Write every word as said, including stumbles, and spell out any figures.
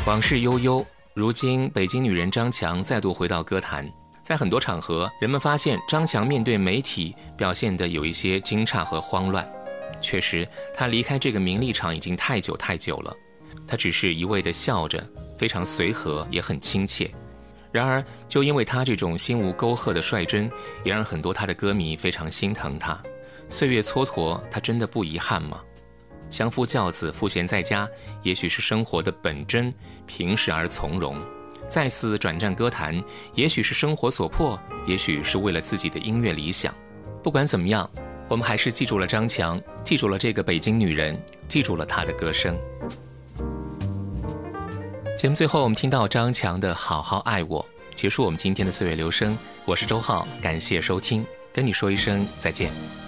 往事悠悠，如今北京女人张强再度回到歌坛。在很多场合，人们发现张强面对媒体表现得有一些惊诧和慌乱。确实，她离开这个名利场已经太久太久了。她只是一味地笑着，非常随和，也很亲切。然而，就因为她这种心无沟壑的率真，也让很多她的歌迷非常心疼她。岁月蹉跎，她真的不遗憾吗？相夫教子，赋闲在家，也许是生活的本真，平实而从容。再次转战歌坛，也许是生活所迫，也许是为了自己的音乐理想。不管怎么样，我们还是记住了张强，记住了这个北京女人，记住了她的歌声。节目最后我们听到张强的好好爱我，结束我们今天的岁月留声。我是周浩，感谢收听，跟你说一声再见。